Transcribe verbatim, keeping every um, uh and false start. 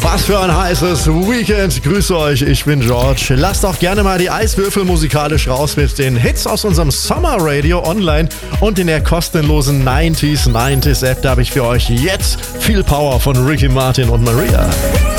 Was für ein heißes Weekend. Grüße euch, ich bin George. Lasst doch gerne mal die Eiswürfel musikalisch raus mit den Hits aus unserem Summer Radio online und in der kostenlosen neunziger neunzig App. Da habe ich für euch jetzt viel Power von Ricky Martin und Maria.